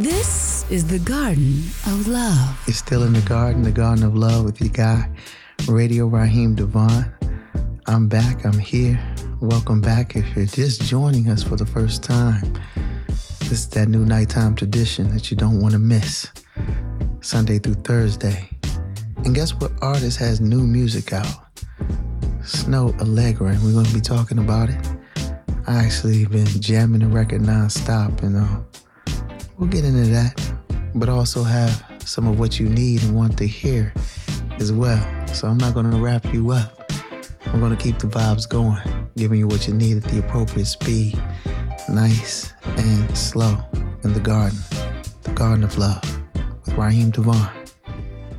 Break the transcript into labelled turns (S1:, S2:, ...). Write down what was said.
S1: This is the Garden of Love.
S2: You're still in the Garden of Love with your guy, Radio Raheem Devon. I'm back, I'm here. Welcome back if you're just joining us for the first time. This is that new nighttime tradition that you don't want to miss. Sunday through Thursday. And guess what artist has new music out? Snow Allegra, and we're going to be talking about it. I actually been jamming the record non-stop, and we'll get into that, but also have some of what you need and want to hear as well. So I'm not going to wrap you up. I'm going to keep the vibes going, giving you what you need at the appropriate speed, nice and slow in the Garden of Love with Raheem Devon.